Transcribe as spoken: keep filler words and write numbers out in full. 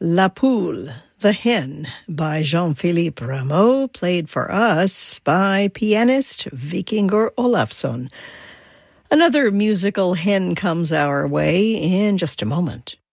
La Poule, The Hen, by Jean-Philippe Rameau, played for us by pianist Vikingur Olafsson. Another musical hen comes our way in just a moment.